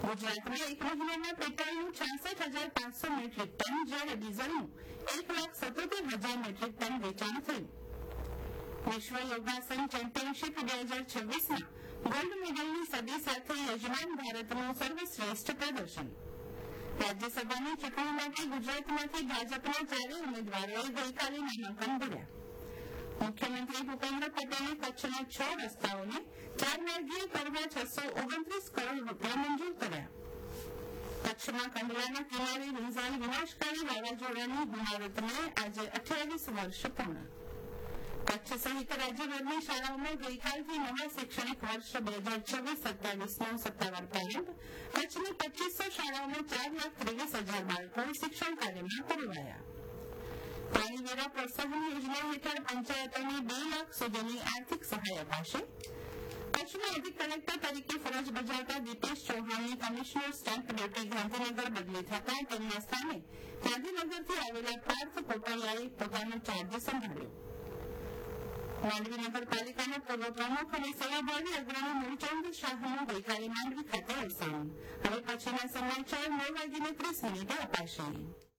ગુજરાતમાં એક મહિનામાં પેટ્રોલનું 66,500 મેટ્રિક ટન જ્યારે ડીઝલનું 1,77,000 મેટ્રિક ટન વેચાણ થયું. વિશ્વ યોગાસન ચેમ્પિયનશીપ 2026માં ગોલ્ડ મેડલની સદી સાથે યજમાન ભારતનું સર્વશ્રેષ્ઠ પ્રદર્શન. રાજ્યસભાની ચૂંટણી માટે ગુજરાતમાંથી ભાજપના 4 ઉમેદવારોએ ગઈકાલે નામાંકન ભર્યા. મુખ્યમંત્રી ભૂપેન્દ્ર પટેલે કચ્છના 6 રસ્તાઓને 4 માર્ગીય કરવા 629 કરોડ રૂપિયા મંજૂર કર્યા. કચ્છમાં કંડલાના કિનારે રીંઝાઈ વિનાશકારી વાવાઝોડાની હોનારતને આજે 28 વર્ષ પૂર્ણ. કચ્છ સહિત રાજ્યભરની શાળાઓમાં ગઈકાલથી નવા શૈક્ષણિક વર્ષ 2026-27નો સત્તાવાર પ્રારંભ. કચ્છની 2500 શાળાઓમાં 4,23,000 બાળકો શિક્ષણ કાર્યમાં પુરવાયા. પાણીવેરા પ્રોત્સાહન યોજના હેઠળ પંચાયતોને 2 લાખ સુધીની આર્થિક સહાય અપાશે. કચ્છના અધિક કલેક્ટર તરીકે ફરજ બજાવતા Dipesh ચૌહાણની commissioner stamp duty Gandhinagar બદલી થતાં તેમના સ્થાને ગાંધીનગરથી આવેલા પાર્થ પોપલિયાએ પોતાનો ચાર્જ સંભાળ્યો. માંડવી નગરપાલિકાના પૂર્વ પ્રમુખ અને સેવાભાવી અગ્રણી મૂળચંદ શાહનું ગઈકાલે માંડવી ખાતે અવસાન. હવે પછીના સમાચાર 9:30 અપાશે.